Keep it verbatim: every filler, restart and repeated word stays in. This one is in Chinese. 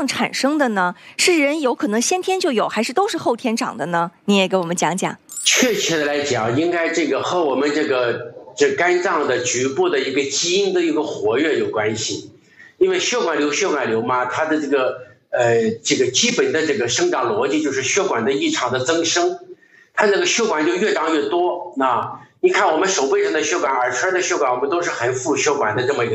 样产生的呢？是人有可能先天就有，还是都是后天长的呢？你也给我们讲讲。 确切的来讲，应该这个和我们这个这肝脏的局部的一个基因的一个活跃有关系。因为血管瘤血管瘤嘛，它的这个呃这个基本的这个生长逻辑就是血管的异常的增生，它这个血管就越长越多。那你看我们手背上的血管、耳垂的血管，我们都是很副血管的这么一个